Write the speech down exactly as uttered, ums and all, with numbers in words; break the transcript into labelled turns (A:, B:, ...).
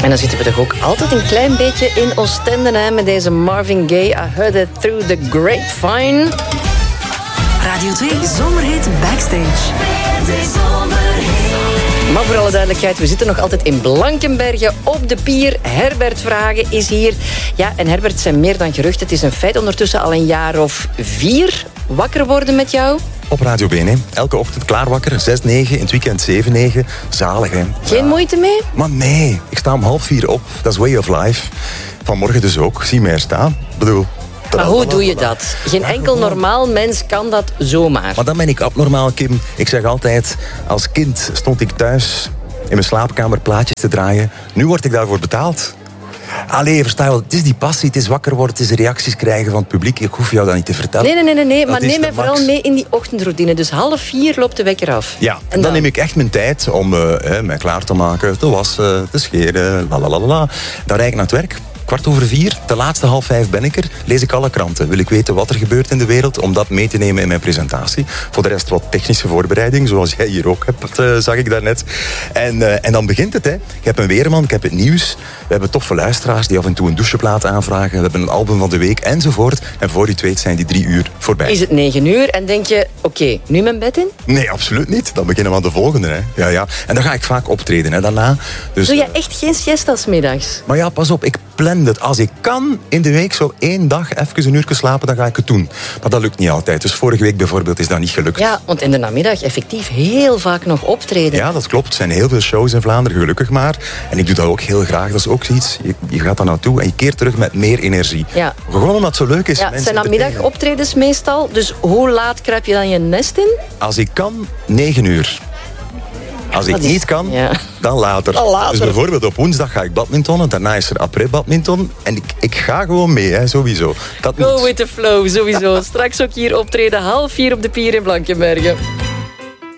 A: En dan zitten we toch ook altijd een klein beetje in Oostende, hè, met deze Marvin Gaye. I heard it through the grapevine.
B: Radio twee Zomerhit Backstage.
A: Maar voor alle duidelijkheid, we zitten nog altijd in Blankenberge op de pier. Herbert Vragen is hier. Ja, en Herbert, zijn meer dan gerucht. Het is een feit ondertussen al een jaar of vier wakker worden met jou.
C: Op Radio B, hè. Elke ochtend klaar wakker. zes negen, in het weekend zeven negen. Zalig, hè.
A: Geen ja. moeite mee?
C: Maar nee, ik sta om half vier op. Dat is way of life. Vanmorgen dus ook. Zie mij er staan. Ik bedoel...
A: Maar hoe doe je dat? Geen enkel normaal mens kan dat zomaar.
C: Maar dan ben ik abnormaal, Kim. Ik zeg altijd, als kind stond ik thuis in mijn slaapkamer plaatjes te draaien. Nu word ik daarvoor betaald. Allee, versta je wel, het is die passie, het is wakker worden, het is de reacties krijgen van het publiek. Ik hoef jou dat niet te vertellen.
A: Nee, nee, nee, nee. maar neem mij vooral mee in die ochtendroutine. Dus half vier loopt de wekker af.
C: Ja, en dan, dan neem ik echt mijn tijd om uh, mij klaar te maken, te wassen, te scheren, lalalala. Dan rijd ik naar het werk. Kwart over vier, de laatste half vijf ben ik er. Lees ik alle kranten. Wil ik weten wat er gebeurt in de wereld, om dat mee te nemen in mijn presentatie. Voor de rest wat technische voorbereiding, zoals jij hier ook hebt, uh, zag ik daarnet. En, uh, en dan begint het, hè. Ik heb een weerman, ik heb het nieuws. We hebben toffe luisteraars die af en toe een doucheplaat aanvragen. We hebben een album van de week, enzovoort. En voor je het weet zijn die drie uur voorbij.
A: Is het negen uur en denk je, oké, okay, nu mijn bed in?
C: Nee, absoluut niet. Dan beginnen we aan de volgende, hè. Ja, ja. En dan ga ik vaak optreden, hè, daarna. Dus,
A: doe je echt geen siestas middags?
C: Maar ja, pas op, ik plan het. Als ik kan in de week zo één dag even een uur slapen, dan ga ik het doen. Maar dat lukt niet altijd. Dus vorige week bijvoorbeeld is dat niet gelukt.
A: Ja, want in de namiddag effectief heel vaak nog optreden.
C: Ja, dat klopt. Er zijn heel veel shows in Vlaanderen, gelukkig maar. En ik doe dat ook heel graag. Dat is ook iets. Je, je gaat daar naartoe en je keert terug met meer energie.
A: Ja.
C: Gewoon omdat het zo leuk is.
A: Ja, het zijn namiddag optredens meestal. Dus hoe laat kruip je dan je nest in?
C: Als ik kan, negen uur. Als ik
A: is,
C: niet kan, ja. dan, later.
A: dan later.
C: Dus bijvoorbeeld op woensdag ga ik badmintonnen. Daarna is er après-badminton. En ik, ik ga gewoon mee, hè, sowieso. Dat
A: Go
C: moet.
A: with the flow, sowieso. Straks ook hier optreden, half vier op de pier in Blankenberge.